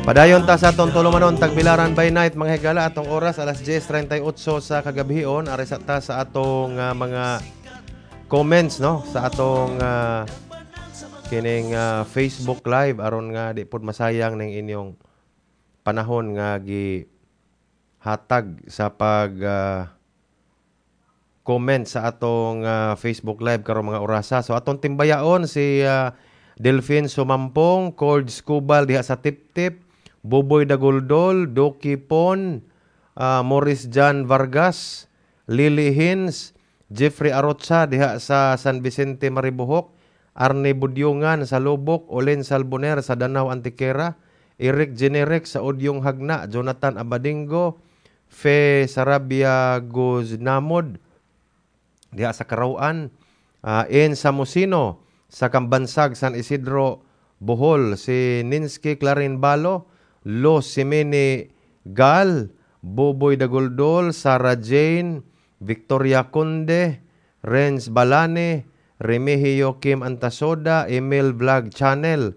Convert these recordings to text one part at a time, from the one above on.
Padayon ta sa atong tulumanon tagbilaran by night mga higala atong oras alas 10:38 sa kagabihon ari sa ta sa atong mga comments no sa atong kining Facebook live aron nga di pud masayang ning inyong panahon nga gi hatag sa pag comment sa atong Facebook live karong mga orasa. So atong timbayaon si Delphine Sumampong, Cord Scubal diha sa Tip-Tip, Boboy Daguldol, Doki Pon, Morris Jan Vargas, Lily Hins, Jeffrey Arotza diha sa San Vicente Maribohok, Arne Budyongan sa Lubok, Olen Salboner sa Danau Antiquera, Eric Generic sa Odyong Hagna, Jonathan Abadingo, Fe Sarabia Guznamod diha sa Karauan, En Samusino sa Kambansag, San Isidro, Bohol, si Ninsky Clarin Balo, Los Simene Gal, Boboy Daguldol, Sarah Jane, Victoria Conde, Renz Balane, Remigio Kim Antasoda, Emil Vlog Channel.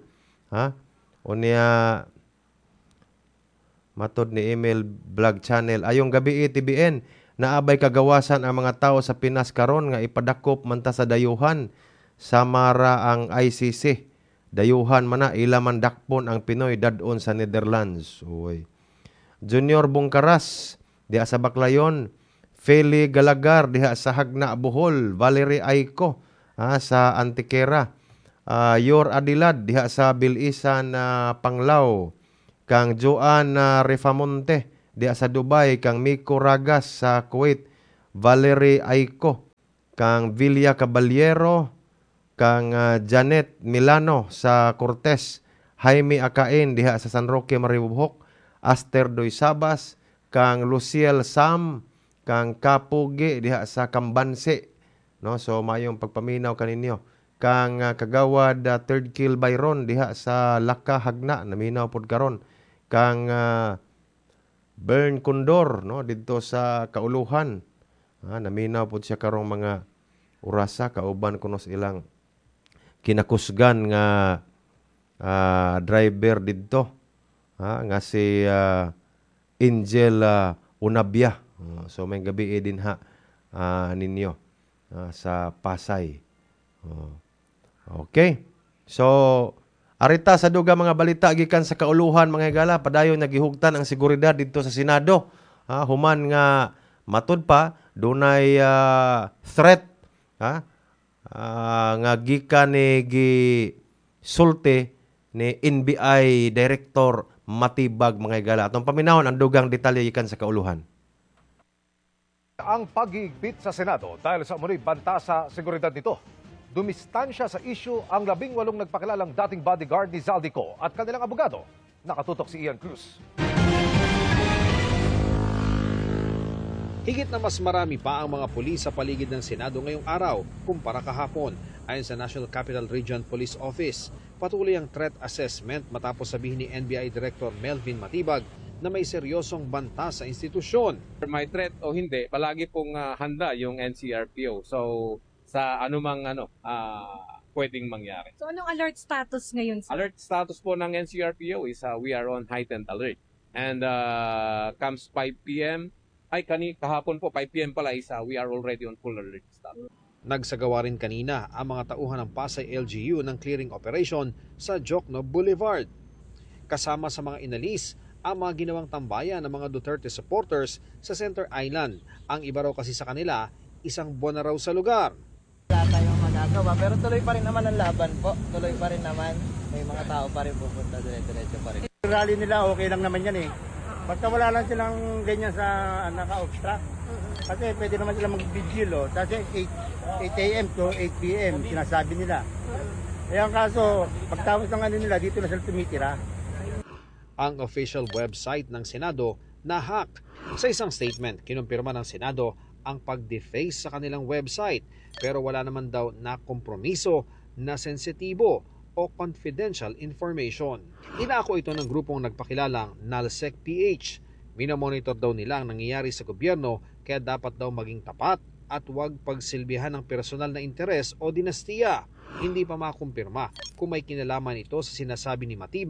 Unya matod ni Emil Vlog Channel. Ayong gabi TBN, naabay kagawasan ang mga tao sa Pinas karon nga ipadakop man ta sa dayuhan. Samara ang ICC. Dayuhan man na ilaman dakpon ang Pinoy dadon sa Netherlands. Uy. Junior Bungkaras diha sa Baclayon, Feli Galagar diha sa Hagna Bohol, Valerie Aiko sa Antiquera, Yor Adilad diha sa Bilisan Panglao, kang Joan Refamonte diha sa Dubai, kang Miko Ragas sa Kuwait, Valerie Aiko, kang Villa Caballero, kang Janet Milano sa Cortes, Jaime Akain diha sa San Roque Maribohok, Aster Doy Sabas, kang Luciel Sam, kang Kapugi diha sa Kambanse, no? So mayong pagpaminaw kaninyo, kang Kagawad Third Kill Byron diha sa Laka Hagna, naminaw pod karon, kang Bern Condor no didto sa Kauluhan, naminaw pod siya karong mga orasa kauban kunos ilang kinakusgan nga driver didto nga si Angel Unabia. So may gabi din ninyo sa Pasay. Okay. So arita sa duga mga balita gikan sa Kauluhan mga higala, padayon nagihugtan ang seguridad didto sa Senado. Human nga matud pa dunay threat nga gikan ni sulti ni NBI Director Matibag mga higala. Atong paminahon ang dugang detalye gikan sa Kauluhan. Ang pag-iigpit sa Senado dahil sa umunoy banta sa seguridad nito. Dumistansya sa issue ang 18 nagpakilalang dating bodyguard ni Zaldico at kanilang abogado. Nakatutok si Ian Cruz. Higit na mas marami pa ang mga pulis sa paligid ng Senado ngayong araw kumpara kahapon. Ayon sa National Capital Region Police Office, patuloy ang threat assessment matapos sabihin ni NBI Director Melvin Matibag na may seryosong banta sa institusyon. May threat o hindi, palagi pong handa yung NCRPO. So sa anumang pwedeng mangyari. So anong alert status ngayon, sir? Alert status po ng NCRPO is we are on heightened alert. And comes 5 p.m., kahapon po 5 p.m. pala we are already on full alert status. Nagsagawa rin kanina ang mga tauhan ng Pasay LGU ng clearing operation sa Jokno Boulevard. Kasama sa mga inalis ang mga ginawang tambayan ng mga Duterte supporters sa Center Island. Ang iba raw kasi sa kanila, isang buwan na raw sa lugar. Wala tayong magagawa pero tuloy pa rin naman ang laban po. Tuloy pa rin naman. May mga tao pa rin pupunta, dire-diretso pa rin. Yung rally nila okay lang naman yan eh. Basta wala lang silang ganyan sa naka-obstruct. Kasi pwede naman sila mag-vigil oh. Kasi 8 a.m. to 8 p.m. sinasabi nila. Eh ang kaso, pagtapos ng ano nila, dito na sila tumitira. Ang official website ng Senado na-hack. Sa isang statement, kinumpirma ng Senado ang pag-deface sa kanilang website pero wala naman daw na kompromiso na sensitibo o confidential information. Inako ito ng grupong nagpakilalang NALSEC PH. Minomonitor daw nila ang nangyayari sa gobyerno kaya dapat daw maging tapat at huwag pagsilbihan ng personal na interes o dinastiya. Hindi pa makumpirma kung may kinalaman ito sa sinasabi ni Matibag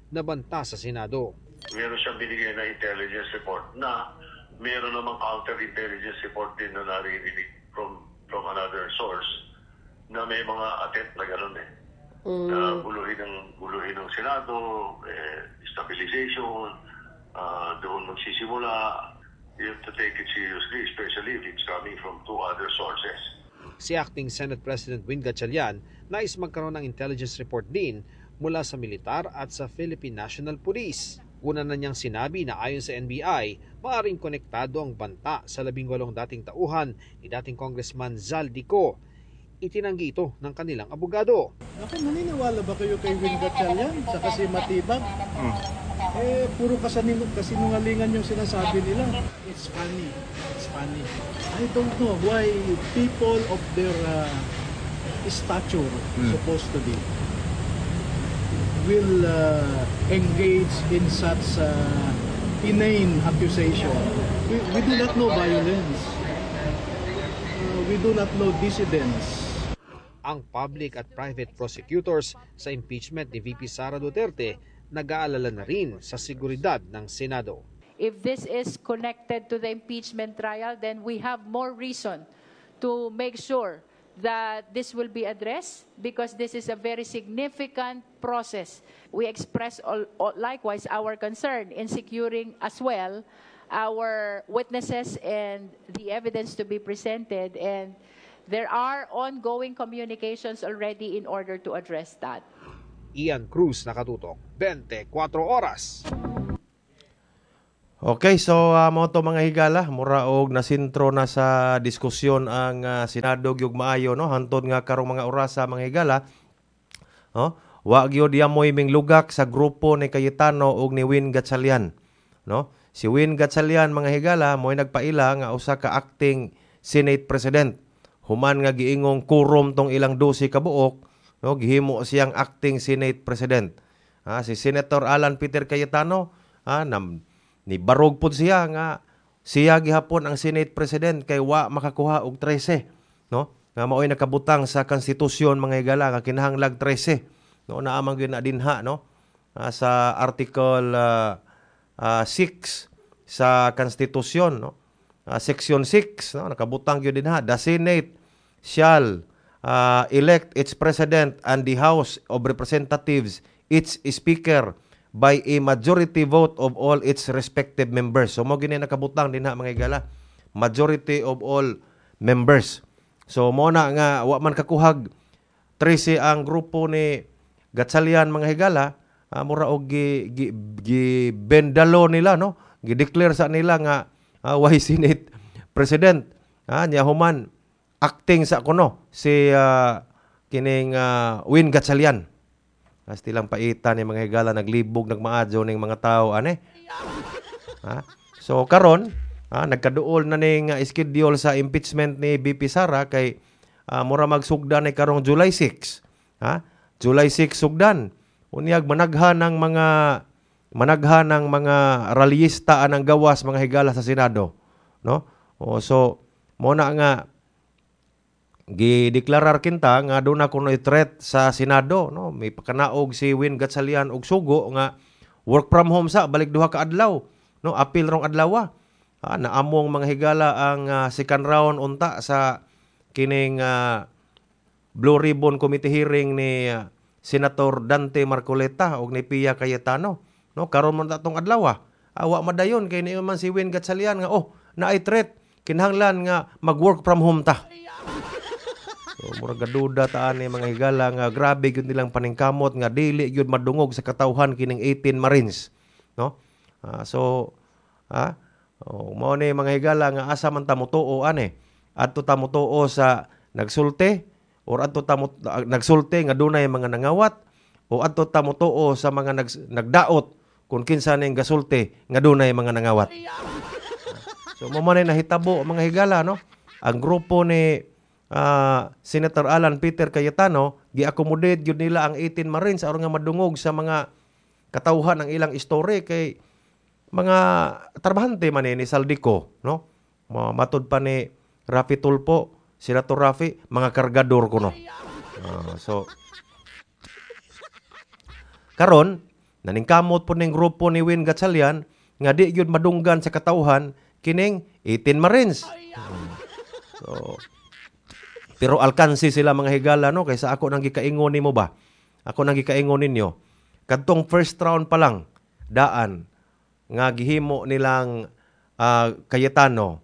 na banta sa Senado. Meron siyang binigay na intelligence report na meron namang counter-intelligence report din na naririnig from another source na may mga attempt na gano'n na guluhin ng Senado, stabilization, doon magsisimula. You have to take it seriously, especially if it's coming from two other sources. Si Acting Senate President Win Gatchalian nais magkaroon ng intelligence report din mula sa militar at sa Philippine National Police. Una na niyang sinabi na ayon sa NBI, maaaring konektado ang banta sa 18 dating tauhan ni dating Congressman Zaldico. Itinanggi ito ng kanilang abogado. Ako, naniniwala ba kayo kay Win Gatchalian sa kasi matibag? Puro kasinungalingan yung sinasabi nila. It's funny. I don't know why people of their stature, supposed to be, will engage in such inane accusation. We do not know violence. We do not know dissidence. Ang public at private prosecutors sa impeachment ni VP Sara Duterte nag-aalala na rin sa seguridad ng Senado. If this is connected to the impeachment trial, then we have more reason to make sure that this will be addressed because this is a very significant process. We express likewise our concern in securing as well our witnesses and the evidence to be presented, and there are ongoing communications already in order to address that. Ian Cruz, Nakatutok, 24 Oras. Okay, so mo to mga higala, mura og nasintro na sa diskusyon ang Senado gyud maayo no, hantod nga karong mga orasa mga higala. No? Wa gyud yamoy minglugak sa grupo ni Cayetano ug ni Win Gatchalian, no? Si Win Gatchalian mga higala mo'y nagpaila nga usa ka acting Senate President. Human nga giingong quorum tong ilang 12 ka buok, no, gihimo siyang acting Senate President. Si Senator Alan Peter Cayetano, ni barog pud siya nga siya gihapon ang Senate President kay wa makakuha og 13, no? Nga mao'y nakabutang sa konstitusyon mga higala nga kinahanglag 13, no, naamang gyud na dinha, no? Sa Article 6 sa konstitusyon, no? Section 6, no, nakabutang gyud dinha, the Senate shall elect its president and the House of Representatives its speaker by a majority vote of all its respective members. So mo gini nakabutang dinha mga higala, majority of all members. So mo na nga wa man kakuhag 13 ang grupo ni Gatchalian mga higala, mura og bendalo nila, no, gi-declare sa nila nga why Senate President nya human acting sa kuno si kining Win Gatchalian. Stilang paitan ni mga higala, naglibog nagmaadyo ning mga tao ani. So karon nagkaduol na ning schedule sa impeachment ni BP Sara kay mura magsugdan ni karong July 6. July 6 sugdan. Unyag managhan ng mga rallyista anang gawas mga higala sa Senado, no? So mo na nga gideklarar kinta nga doon na kuno threat sa Senado, no? May pakanaog si Win Gatchalian og sugo nga work from home sa balik duha ka adlaw, no? Apil rong adlaw. Naamong mga higala ang second round unta sa kining Blue Ribbon Committee hearing ni Senator Dante Marcoleta ug ni Pia Cayetano, no? Karon man tatong adlaw awa madayon kay ni man si Win Gatchalian nga naay threat kinahanglan nga mag-work from home ta. So murag gaduda taan ni mga higala nga grabe gyud nilang paningkamot nga dili gyud madungog sa katawhan kining 18 Marines, no? Mao ni mga higala nga asa man ta motuo ani, adto ta motuo sa nagsulti or adto ta nagsulti nga dunay mga nangawat o adto ta motuo sa mga nagdaot kung kinsa ning gasulti nga dunay mga nangawat. So mo man nahitabo mga higala, no? Ang grupo ni Senator Alan Peter Cayetano gi-accommodate gyud nila ang 18 Marines aron nga madungog sa mga katawhan ng ilang istorya kay mga trabahante man ni Zaldico, no? Matud pa ni Rafi Tulfo, Senator Rafi, mga kargador kuno. So karon Naningkamot po ning grupo ni Win Gatchalian nga di gyud madunggan sa katawhan kining 18 Marines. So, pero alkansi sila mga higala, no? Kaysa ako nang gikaingon nimo ba? Ako nang gikaingon ninyo. Kadtong first round pa lang, daan, nga gihimo nilang Cayetano.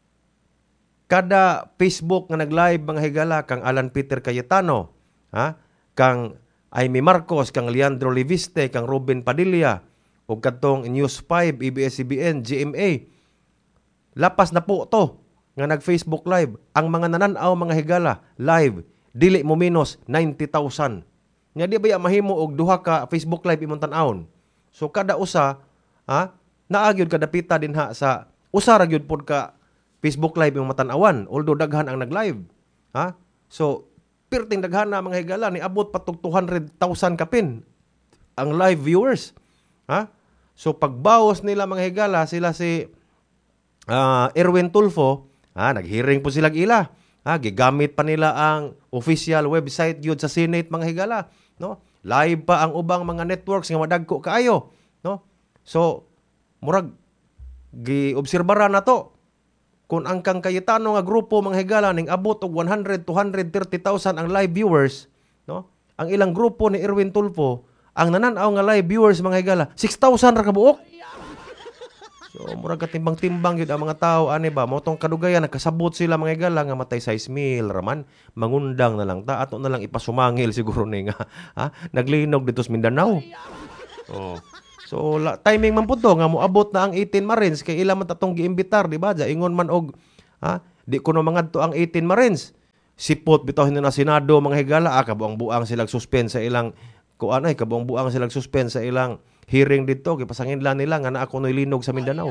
Kada Facebook nga nag-live mga higala, kang Alan Peter Cayetano, kang Amy Marcos, kang Leandro Leviste, kang Ruben Padilla, o kadtong News 5, ABS-CBN, GMA. Lapas na po to nga nag-Facebook live. Ang mga nananaw mga higala, live, dili mo minus 90,000. Nga di ba mahimo og duha ka Facebook live imong tan-awon. So kada usa, naagyod kada pita din sa usa ra gyud pod ka Facebook live imong matan-awan, although daghan ang nag-live. So perting daghan na mga higala ni abot patog 200,000 kapin ang live viewers. So pagbawas nila mga higala, sila si Erwin Tulfo, naghearing po sila ila. Gigamit pa nila ang official website yun sa Senate mga higala, no? Live pa ang ubang mga networks nga madagko kaayo, no? So murag giobserbara na to kung ang kang Cayetano nga grupo mga higala ning abot og 100-230,000 ang live viewers, no? Ang ilang grupo ni Erwin Tulfo, ang nananaw nga live viewers mga higala 6,000 ra ka buok. So, murag katimbang-timbang yun ang mga tao, ani ba? Motong kadugayan, nagkasabot sila mga higala nga matay 6,000 raman. Mangundang na lang ta. Ato na lang ipasumangil siguro ni nga. Naglinog dito sa Mindanao. So, timing man po to, nga moabot na ang 18 Marines, kay ilang man tatong giimbitar, di ba? Ingon man og, di ko no mangad to ang 18 Marines. Sipot, bitaw na Senado, mga higala, kabuang-buang silang suspend sa ilang, kabuang-buang silang suspend sa ilang hearing dito, kipasangin lang nila nga na ako no'y linog sa Mindanao.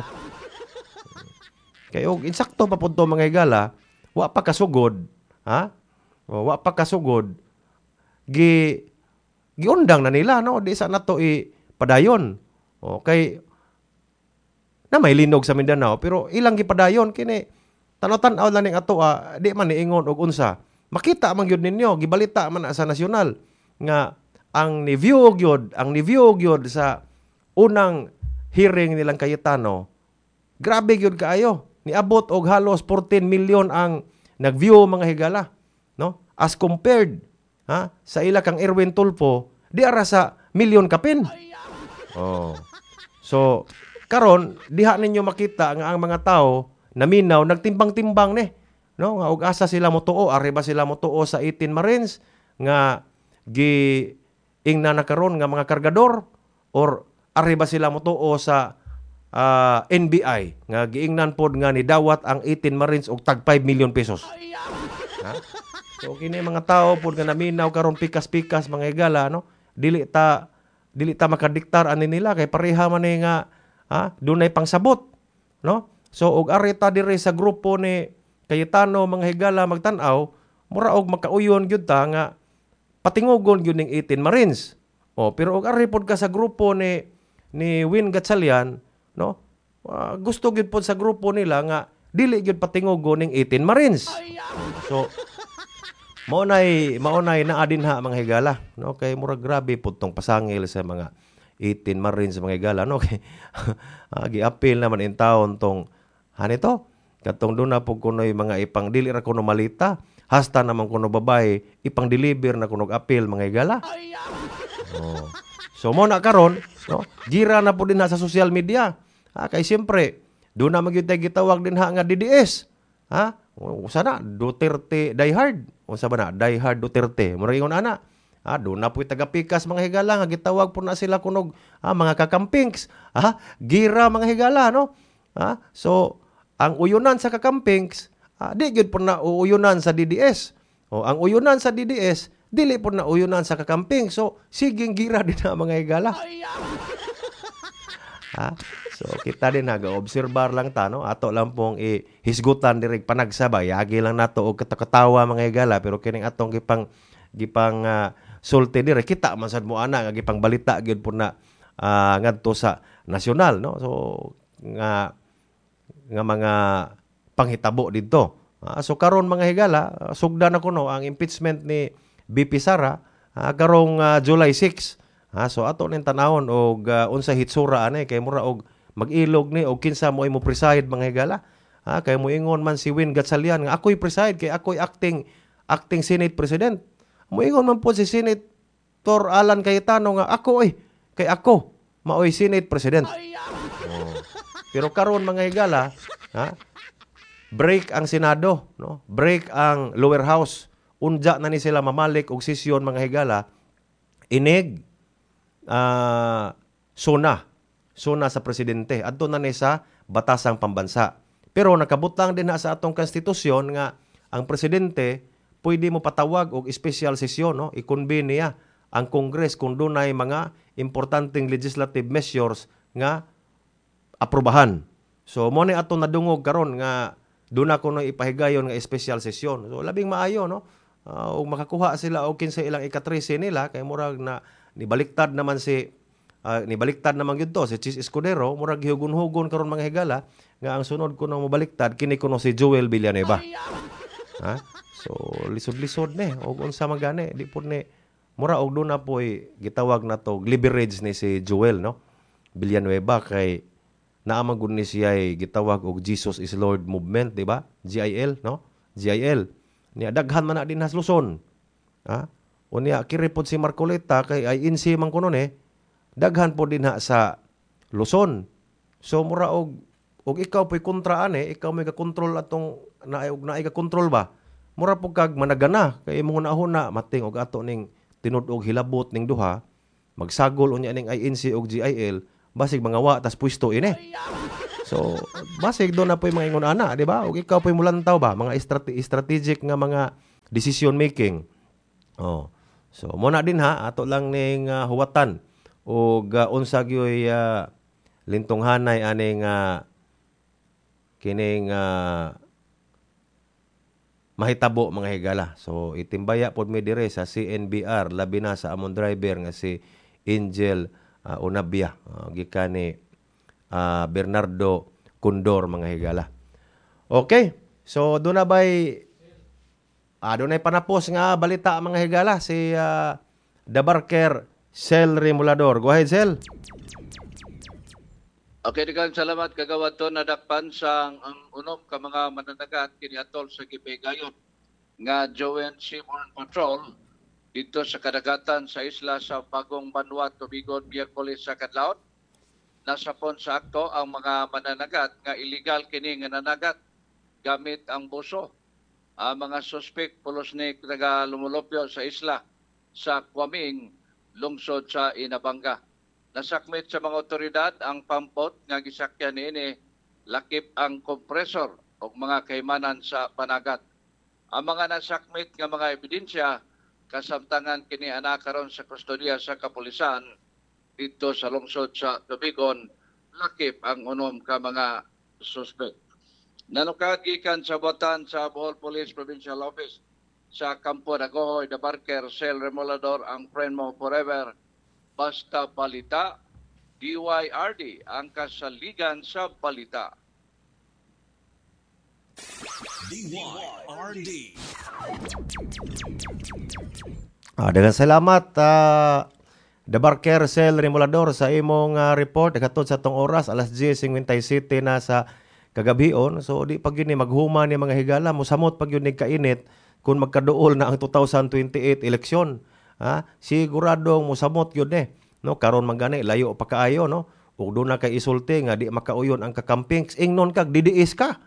Kaya insakto pa po ito mga higala, wa pa kasugod, wa pa kasugod, giundang na nila, no? Di sa nato padayon. Okay, na may linog sa Mindanao, pero ilang gipadayon, kini, tanaw-tanaw na ning ato, di man niingon og unsa. Makita man gyud ninyo, gibalita man sa nasyonal, nga ang ni-view gyud sa unang hearing nilang Cayetano, grabe gyud kaayo. Niabot og halos 14 million ang nag-view mga higala, no? As compared sa ila kang Erwin Tulfo, di ara sa milyon kapin. So karon diha ninyo makita nga ang mga tao naminaw nagtimbang-timbang ni, no? Nga og asa sila motuo, ari ba sila motuo sa 18 Marines nga ingna na karon nga mga kargador, or ari ba sila motuo sa NBI nga giingnan pod nga ni dawat ang 18 Marines og tag 5 million pesos. So kini mga tao pod nga naminaw karon pikas-pikas mga higala, no? Dili ta makadiktar ani nila kay pareha man ni nga dunay pangsabot, no? So og ari ta diri sa grupo ni Cayetano mga higala magtan-aw, mura og makauyon gyud ta nga patingugon gyud ning 18 Marines. Pero og ari pod ka sa grupo ni Win Gatchalian, no? Gusto gyud pod sa grupo nila nga dili gyud patingugon ning 18 Marines. So maunay naa dinha mga higala, no? Kay murag grabe pod tong pasangil sa mga 18 Marines mga higala, no? Kay gi-appeal naman in town tong hanito katong duna pug kunoy mga ipang dili ra kuno malita. Hasta naman kuno babae, ipang-deliver na kuno appeal mga higala. So mo na karon, no? Gira na po din sa social media. Kay siyempre, doon na magyud tay gitawag din nga DDS. Usa na Duterte diehard. Unsa ba na? Diehard Duterte. Mura ingon ana. Doon na po taga-pikas mga higala nga gitawag po na sila kunog mga kakampings. Gira mga higala, no? So ang uyunan sa kakampings, di gyud po na uyunan sa DDS. Ang uyunan sa DDS, dili po na uyunan sa kakamping. So, siging gira din na mga higala. So, kita din ga-obserbar lang ta, no? Ato lang pong hisgutan direk panagsabay. Yagi lang nato og katakatawa mga higala, pero kining atong gipang sulti direk kita man sad mo ana nga gipang balita gyud po na ngadto sa nasyonal, no? So, nga mga panghitabo dito. So karon mga higala, sugdan na kuno ang impeachment ni BP Sara karong July 6. So ato ning tanawon og unsa hitsura ani kay mura og mag-ilog ni og kinsa mo preside mga higala. Kay moingon man si Win Gatchalian nga ako'y preside kay ako'y acting Senate President. Moingon man po si Senator Alan Cayetano nga ako kay ako maoy Senate President. Pero karon mga higala, break ang Senado, no? Break ang lower house. Unja na ni sila mamalik og sesyon mga higala. Inig suna sa presidente. Adto na ni sa batasang pambansa. Pero nakabutang din na sa atong konstitusyon nga ang presidente pwede mo patawag og special sesyon, no? I-convene niya ang Congress kung dunay mga importanteng legislative measures nga aprobahan. So mo ni ato nadungog karon nga doon ako na ipahigayon nga special session. So labing maayo, no? Og makakuha sila og kinsa ilang ika-13 nila kay murag na nibaliktad naman gyud to si Chis Escudero, murag hiugon-hugon karon mga higala nga ang sunod ko nang mobaliktad kini kuno si Joel Villanueva. So lisod-lisod ni og unsa magani di pud ni mura og doon na po'y gitawag na to leverage ni si Joel, no? Villanueva kay naamang gud ni siya gitawag og Jesus is Lord movement, di ba? GIL, no? GIL. Niya daghan man na din has Luzon. Unya kiripod si Marcoleta kay INC man kuno ni daghan po din sa Luzon. So mura og ikaw po'y kontra ani, ikaw may ka-control atong naay ka-control ba? Mura po kag managana kay imong una mating og ato ning tinud-og hilabot ning duha magsagol unya ning INC og GIL basig mga wa tas pwesto ini. So basig do na po'y mga ingon ana, di ba? Og ikaw po'y mulantaw ba mga strategic nga mga decision making. So mo na din ato lang ning huwatan og unsa gyoy lintunghanay aning kining mahitabo mga higala. So itimbaya pod mi dire sa CNBR labi na sa among driver nga si Angel Unabia gikan ni Bernardo Condor mga higala. Okay. So doon na ba'y doon ay panapos nga balita mga higala si The Barker Sel Remulador. Go ahead, Sel. Okay, daghang salamat kagawad to nadakpan sang ang unom ka mga mananagat kini atol sa gibigayon nga Joint Seaborne Patrol dito sa kadagatan sa isla sa Bagong Banwa, Tubigon, Miyerkules sa kadlawon. Nasa pon sa akto ang mga mananagat nga illegal kini nga nanagat gamit ang buso. Ang mga suspect pulos ni lumulupyo sa isla sa Kwaming, lungsod sa Inabanga. Nasakmit sa mga otoridad ang pampot nga gisakyan niini lakip ang kompresor o mga kaymanan sa panagat. Ang mga nasakmit nga mga ebidensya kasamtangan kini ana karon sa kustodiya sa kapulisan dito sa lungsod sa Tubigon, lakip ang unom ka mga suspect. Nanukad gikan sa buwatan sa Bohol Police Provincial Office sa Campo Dagohoy, The Barker Sel Remulador ang friend mo forever. Basta balita, DYRD ang kasaligan sa balita. DYRD. Daghang salamat The Barker Sel Remulador sa imong report katod sa tong oras alas 10:57 na sa kagabion. So di pag yun maghuma ni mga higala mosamot pag yun kainit kung magkaduol na ang 2028 eleksyon. Siguradong mosamot yun no karon magani layo pa kaayo no ug do na kay isulti nga di makauyon ang kakampings ingnon kag didiis ka.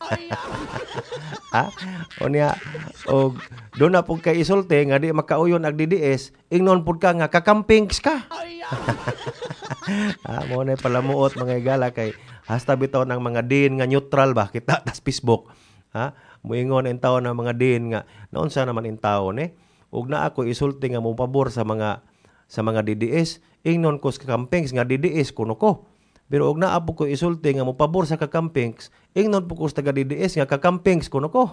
Onya og do na pug kay isulti nga di makauyon ag didiis ingnon pud ka nga kakampings ka. Mo na palamuot mga higala kay hasta bitaw ng mga din nga neutral ba kita tas Facebook. Moingon en tawo ng mga din nga naunsa naman in tawo ug na ako isulti nga mo pabor sa mga DDS ingnon ko sa campings nga DDS kuno ko. Pero og naa po ko isulti nga mo pabor sa kakampings ingnon po ko sa taga DDS nga kakampings kuno ko.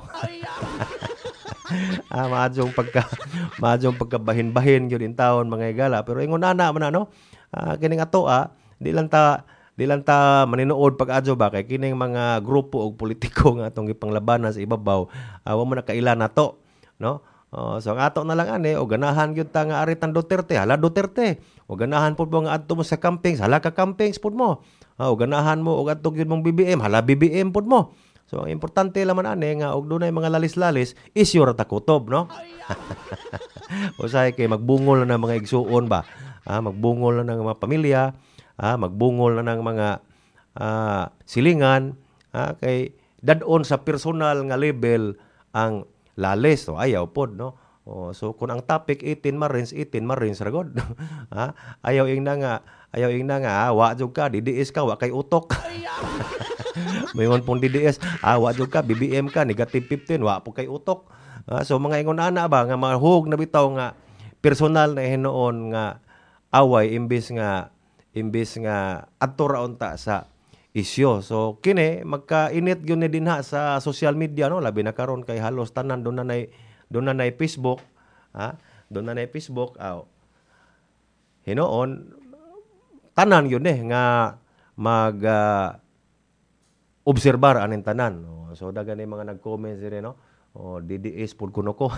Maadjong pagkabahin-bahin gyud in taon mga higala pero ingon ana man kining ato di lang ta maninuod pag-adyo ba kay kining mga grupo og politiko nga atong gipanglabanan sa ibabaw wa man na kaila nato no. So ang ato na lang ani, o ganahan gyud ta nga aritan Duterte, hala Duterte. O ganahan pud mo nga adto mo sa campings, hala ka campings pud mo. O ganahan mo og adto gyud mong BBM, hala BBM pud mo. So ang importante laman ani nga og dunay mga lalis-lalis, isyu ra ta kutob, no? Usahay kay magbungol na ng mga igsuon ba? Magbungol na ng mga pamilya, magbungol na ng mga silingan, kay dadon sa personal nga level ang lalis. So ayaw pod, no? So kung ang topic 18 Marines ragod. Ayaw ing na nga, wa jud ka, DDS ka, wa kay utok. Mayingon pong DDS, wa jud ka, BBM ka, negative 15, wa po kay utok. So mga ingon ana ba nga mahug na bitaw nga personal na hinoon nga away imbis nga adto raon ta sa isyo. So kini magkainit gyud ni dinha sa social media, no, labi na karon kay halos tanan doon na nay Facebook, doon na nay Facebook. Hinoon tanan yun nga mag obserbar anin tanan. So dagan ni mga nag-comment dire, no. DDS pud kuno ko.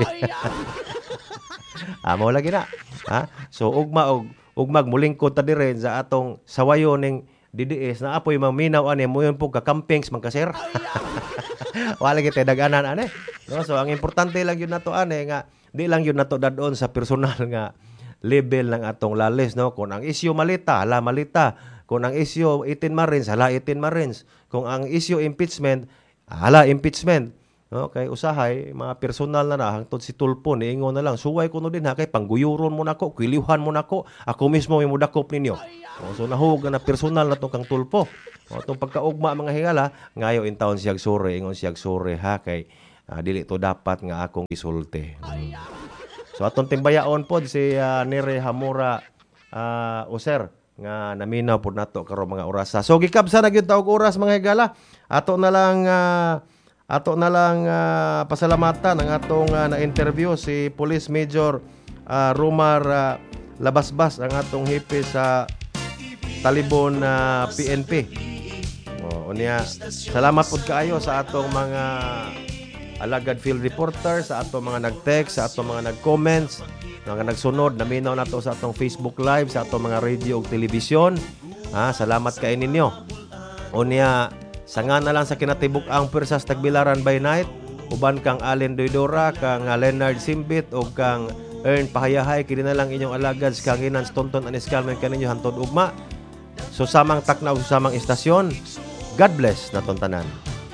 Mao lagi na. So ugmag mulingkod ta dire sa atong sawayo ning DDS na apoy maminaw ani mo yun po ka-campings magkaser. Wala kita daganan ani. No, so ang importante lang yun nato ani nga di lang yun nato dadon sa personal nga level ng atong lalis, no. Kung ang issue malita, hala malita. Kung ang issue 18 Marines, hala 18 Marines. Kung ang issue impeachment, hala impeachment. No, kay usahay mga personal na hangtod si Tulpo niingon na lang suway kuno din kay pangguyuron mo nako, kwilihan mo nako, ako mismo may mudakop ninyo. So nahug na personal na tong kang Tulpo. Tong pagkaugma mga hingala ngayo in town siyag sore, ingon siyag sore kay dili to dapat nga akong isulti. So atong timbayaon pod si Nere Hamura User nga naminaw pod nato karon mga oras. So gikabsa na gyud taog oras mga higala. Ato na lang pasalamatan ang atong na-interview si Police Major Rumar Labasbas, ang atong hipe sa Talibon PNP. Unya salamat pod kaayo sa atong mga alagad field reporter, sa atong mga nag-text, sa atong mga nag-comments, mga nagsunod, naminaw nato sa atong Facebook Live, sa atong mga radio ug telebisyon. Salamat kay ninyo. Unya sanga na lang sa kinatibuk-ang Puwersas Tagbilaran by Night, uban kang Allen Doydora, kang Leonard Simbit o kang Ern Pahayahay, kini na lang inyong alagad sa kanginan Tonton Aniskal men kaninyo hantod ugma. So samang taknaw sa samang istasyon. God bless naton tanan.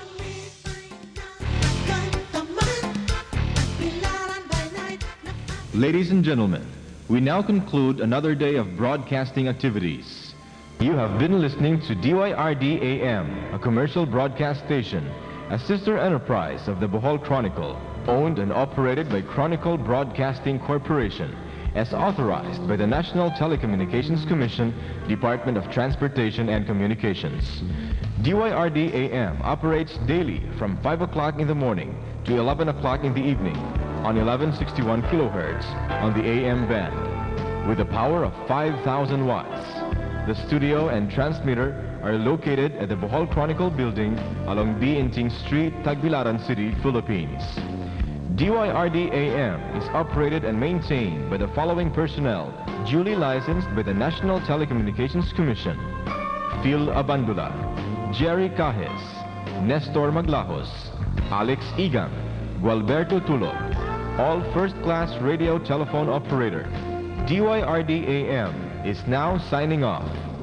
Ladies and gentlemen, we now conclude another day of broadcasting activities. You have been listening to DYRD AM, a commercial broadcast station, a sister enterprise of the Bohol Chronicle, owned and operated by Chronicle Broadcasting Corporation, as authorized by the National Telecommunications Commission, Department of Transportation and Communications. DYRD AM operates daily from 5 o'clock in the morning to 11 o'clock in the evening on 1161 kilohertz on the AM band with a power of 5,000 watts. The studio and transmitter are located at the Bohol Chronicle building along B. Inting Street, Tagbilaran City, Philippines. DYRD AM is operated and maintained by the following personnel duly licensed by the National Telecommunications Commission: Phil Abandula, Jerry Cajes, Nestor Maglajos, Alex Igan, Gualberto Tulo, all first-class radio telephone operator. DYRD AM is now signing off.